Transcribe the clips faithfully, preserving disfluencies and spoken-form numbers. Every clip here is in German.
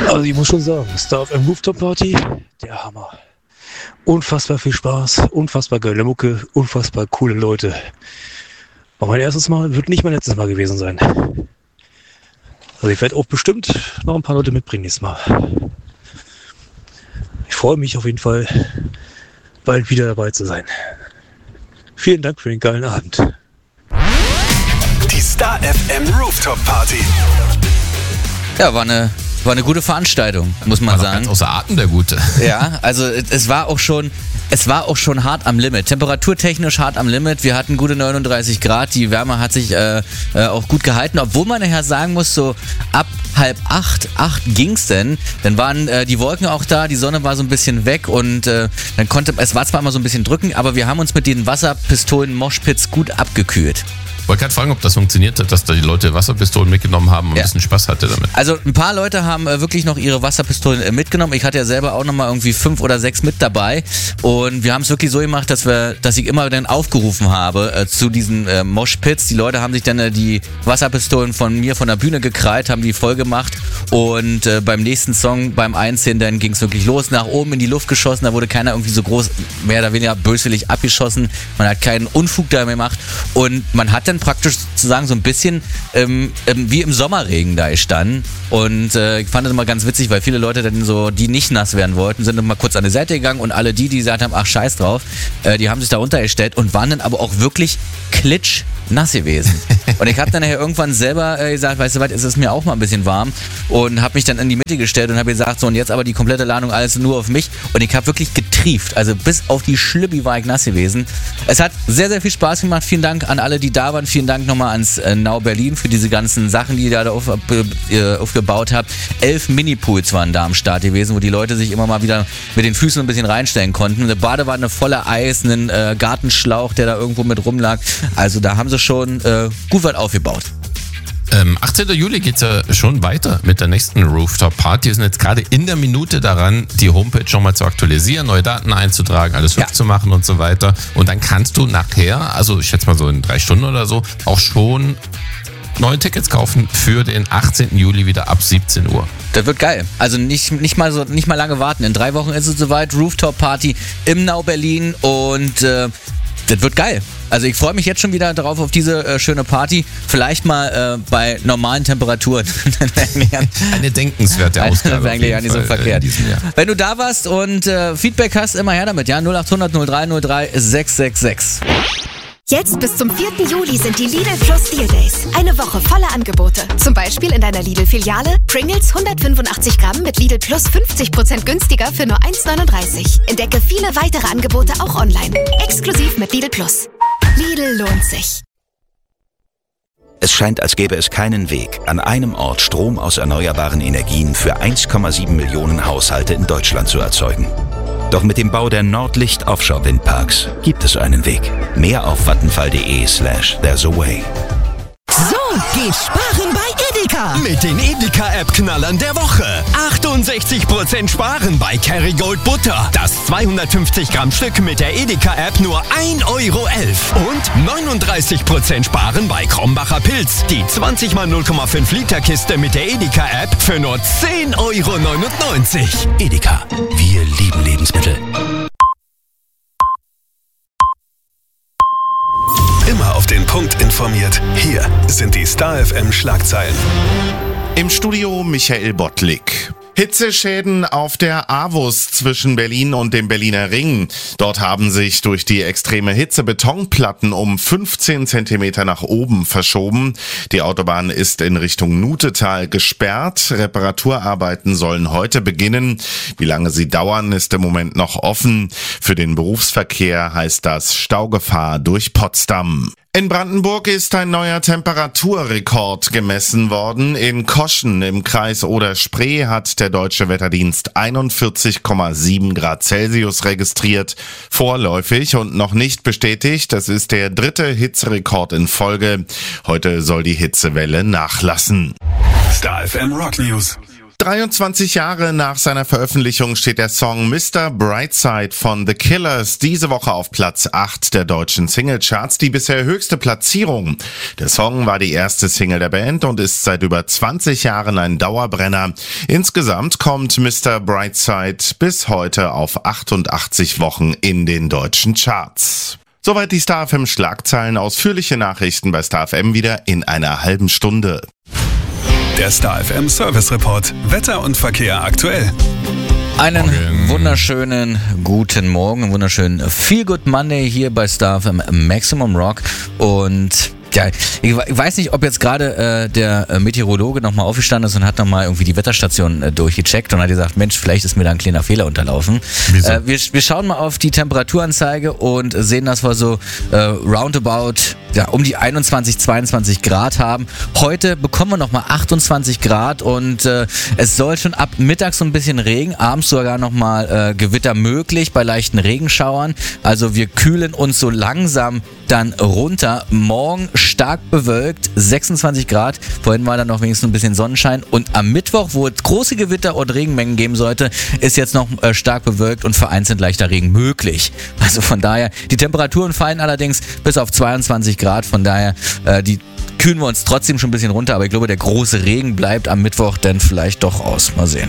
Also ich muss schon sagen, Star F M Rooftop Party, der Hammer. Unfassbar viel Spaß, unfassbar geile Mucke, unfassbar coole Leute. Aber mein erstes Mal wird nicht mein letztes Mal gewesen sein. Also ich werde auch bestimmt noch ein paar Leute mitbringen nächstes Mal. Ich freue mich auf jeden Fall, bald wieder dabei zu sein. Vielen Dank für den geilen Abend. Die Star F M Rooftop Party. Ja, war eine, war eine gute Veranstaltung, muss man war sagen. Ganz außer Atem, der Gute. Ja, also es war auch schon, es war auch schon hart am Limit. Temperaturtechnisch hart am Limit. Wir hatten gute neununddreißig Grad. Die Wärme hat sich äh, äh, auch gut gehalten. Obwohl man nachher sagen muss, so ab halb acht, acht ging's denn. Dann waren äh, die Wolken auch da, die Sonne war so ein bisschen weg und äh, dann konnte, es war zwar immer so ein bisschen drückend, aber wir haben uns mit den Wasserpistolen Moshpits gut abgekühlt. Ich wollte gerade fragen, ob das funktioniert hat, dass da die Leute Wasserpistolen mitgenommen haben und Ja. ein bisschen Spaß hatte damit. Also ein paar Leute haben äh, wirklich noch ihre Wasserpistolen äh, mitgenommen. Ich hatte ja selber auch nochmal irgendwie fünf oder sechs mit dabei. Und wir haben es wirklich so gemacht, dass wir, dass ich immer dann aufgerufen habe äh, zu diesen äh, Moshpits. Die Leute haben sich dann äh, die Wasserpistolen von mir von der Bühne gekrallt, haben die voll gemacht. Und äh, beim nächsten Song, beim Einzählen, dann ging es wirklich los, nach oben in die Luft geschossen. Da wurde keiner irgendwie so groß, mehr oder weniger böswillig abgeschossen. Man hat keinen Unfug da gemacht. Und man hat dann praktisch sozusagen so ein bisschen ähm, ähm, wie im Sommerregen da gestanden. Und äh, ich fand das immer ganz witzig, weil viele Leute dann so, die nicht nass werden wollten, sind dann mal kurz an die Seite gegangen und alle die, die gesagt haben, ach scheiß drauf, äh, die haben sich da untergestellt und waren dann aber auch wirklich klitschnass gewesen. Und ich habe dann nachher irgendwann selber äh, gesagt, weißt du was, es ist mir auch mal ein bisschen warm und habe mich dann in die Mitte gestellt und habe gesagt, so und jetzt aber die komplette Ladung alles nur auf mich und ich habe wirklich getrieft, also bis auf die Schlüppi war ich nass gewesen. Es hat sehr, sehr viel Spaß gemacht, vielen Dank an alle, die da waren, vielen Dank nochmal ans äh, Now Berlin für diese ganzen Sachen, die ihr da auf, äh, aufgebaut habt. Elf Minipools waren da am Start gewesen, wo die Leute sich immer mal wieder mit den Füßen ein bisschen reinstellen konnten. Eine Badewanne voller Eis, einen äh, Gartenschlauch, der da irgendwo mit rumlag. Also da haben sie schon äh, gut was aufgebaut. Ähm, achtzehnten Juli geht's ja schon weiter mit der nächsten Rooftop Party. Wir sind jetzt gerade in der Minute daran, die Homepage schon mal zu aktualisieren, neue Daten einzutragen, alles hübsch Ja. zu machen und so weiter. Und dann kannst du nachher, also ich schätze mal so in drei Stunden oder so, auch schon neue Tickets kaufen für den achtzehnten Juli wieder ab siebzehn Uhr. Das wird geil. Also nicht, nicht, mal so, nicht mal lange warten. In drei Wochen ist es soweit. Rooftop Party im Now Berlin und äh, das wird geil. Also ich freue mich jetzt schon wieder darauf auf diese äh, schöne Party. Vielleicht mal äh, bei normalen Temperaturen. Eine denkenswerte Ausgabe. Das wäre eigentlich auf gar nicht jeden so Fall, verkehrt. äh, in diesem Jahr. Wenn du da warst und äh, Feedback hast, immer her damit, ja? null acht hundert null drei null drei sechs sechs sechs. Jetzt bis zum vierten Juli sind die Lidl Plus Deal Days. Eine Woche voller Angebote. Zum Beispiel in deiner Lidl-Filiale Pringles hundertfünfundachtzig Gramm mit Lidl Plus fünfzig Prozent günstiger für nur eins neununddreißig. Entdecke viele weitere Angebote auch online. Exklusiv mit Lidl Plus. Lidl lohnt sich. Es scheint, als gäbe es keinen Weg, an einem Ort Strom aus erneuerbaren Energien für eins Komma sieben Millionen Haushalte in Deutschland zu erzeugen. Doch mit dem Bau der Nordlicht Offshore Windparks gibt es einen Weg. Mehr auf vattenfall.de slash there's a way. So, geh sparen bei Edeka. Mit den Edeka-App-Knallern der Woche. achtundsechzig Prozent sparen bei Kerrygold Butter. Das zweihundertfünfzig Gramm Stück mit der Edeka-App nur ein Euro elf. Und neununddreißig Prozent sparen bei Krombacher Pilz. Die zwanzig mal null Komma fünf Liter Kiste mit der Edeka-App für nur zehn Euro neunundneunzig. Edeka, wir lieben Lebensmittel. Immer auf den Punkt informiert. Hier sind die Star F M Schlagzeilen. Im Studio Michael Bottlik. Hitzeschäden auf der A W U S zwischen Berlin und dem Berliner Ring. Dort haben sich durch die extreme Hitze Betonplatten um fünfzehn Zentimeter nach oben verschoben. Die Autobahn ist in Richtung Nutetal gesperrt. Reparaturarbeiten sollen heute beginnen. Wie lange sie dauern, ist im Moment noch offen. Für den Berufsverkehr heißt das Staugefahr durch Potsdam. In Brandenburg ist ein neuer Temperaturrekord gemessen worden. In Koschen im Kreis Oder-Spree hat der Deutsche Wetterdienst einundvierzig Komma sieben Grad Celsius registriert. Vorläufig und noch nicht bestätigt, das ist der dritte Hitzerekord in Folge. Heute soll die Hitzewelle nachlassen. Star F M Rock News. dreiundzwanzig Jahre nach seiner Veröffentlichung steht der Song Mister Brightside von The Killers diese Woche auf Platz acht der deutschen Singlecharts, die bisher höchste Platzierung. Der Song war die erste Single der Band und ist seit über zwanzig Jahren ein Dauerbrenner. Insgesamt kommt Mister Brightside bis heute auf achtundachtzig Wochen in den deutschen Charts. Soweit die Star F M Schlagzeilen. Ausführliche Nachrichten bei Star F M wieder in einer halben Stunde. Der Star F M Service Report. Wetter und Verkehr aktuell. Einen Morgen. wunderschönen guten Morgen, einen wunderschönen Feel Good Monday hier bei Star F M Maximum Rock. Und ja, ich weiß nicht, ob jetzt gerade äh, der äh, Meteorologe nochmal aufgestanden ist und hat nochmal irgendwie die Wetterstation äh, durchgecheckt und hat gesagt, Mensch, vielleicht ist mir da ein kleiner Fehler unterlaufen. Wieso? Äh, wir, wir schauen mal auf die Temperaturanzeige und sehen, dass wir so äh, roundabout ja, um die einundzwanzig, zweiundzwanzig Grad haben. Heute bekommen wir nochmal achtundzwanzig Grad und äh, es soll schon ab mittags so ein bisschen Regen, abends sogar nochmal äh, Gewitter möglich bei leichten Regenschauern. Also wir kühlen uns so langsam dann runter. Morgen stark bewölkt, sechsundzwanzig Grad. Vorhin war dann noch wenigstens ein bisschen Sonnenschein. Und am Mittwoch, wo es große Gewitter und Regenmengen geben sollte, ist jetzt noch äh, stark bewölkt und vereinzelt leichter Regen möglich. Also von daher, die Temperaturen fallen allerdings bis auf zweiundzwanzig Grad. Von daher, äh, die kühlen wir uns trotzdem schon ein bisschen runter. Aber ich glaube, der große Regen bleibt am Mittwoch dann vielleicht doch aus. Mal sehen.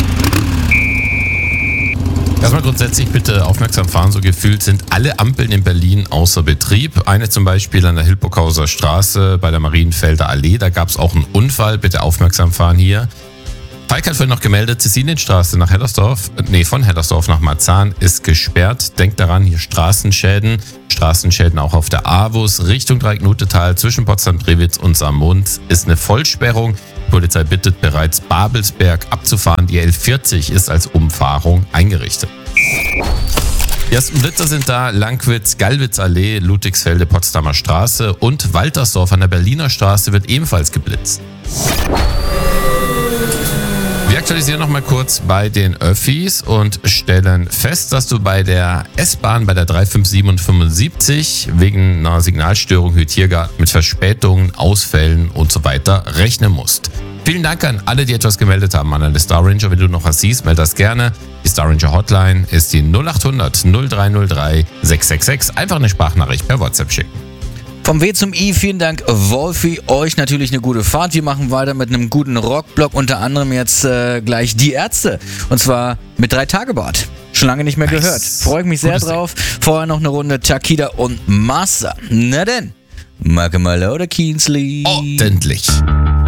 Erstmal grundsätzlich bitte aufmerksam fahren, so gefühlt sind alle Ampeln in Berlin außer Betrieb. Eine zum Beispiel an der Hildburghauser Straße bei der Marienfelder Allee, da gab es auch einen Unfall, bitte aufmerksam fahren hier. Falk hat vorhin noch gemeldet, Cecilienstraße nach Hellersdorf, nee, von Hellersdorf nach Marzahn ist gesperrt. Denkt daran, hier Straßenschäden, Straßenschäden auch auf der AWUS, Richtung Dreiecknutetal zwischen Potsdam-Priewitz und Saarmund ist eine Vollsperrung. Die Polizei bittet bereits Babelsberg abzufahren. Die L vierzig ist als Umfahrung eingerichtet. Die ersten Blitzer sind da, Langwitz, Gallwitz-Allee, Ludwigsfelde, Potsdamer Straße und Waltersdorf an der Berliner Straße wird ebenfalls geblitzt. Wir aktualisieren noch mal kurz bei den Öffis und stellen fest, dass du bei der S-Bahn bei der drei fünf sieben und fünfundsiebzig wegen einer Signalstörung Hütiergarten mit Verspätungen, Ausfällen und so weiter rechnen musst. Vielen Dank an alle, die etwas gemeldet haben an den Star Ranger. Wenn du noch was siehst, melde das gerne. Die Star Ranger Hotline ist die null acht hundert null drei null drei sechs sechs sechs. Einfach eine Sprachnachricht per WhatsApp schicken. Vom W zum I, vielen Dank Wolfi, euch natürlich eine gute Fahrt. Wir machen weiter mit einem guten Rockblock, unter anderem jetzt äh, gleich die Ärzte und zwar mit drei Tagebad. Schon lange nicht mehr Nice. gehört. Freue ich mich sehr Gutes drauf. Vorher noch eine Runde Takida und Master. Na denn, Marke Malone Keensley. Ordentlich.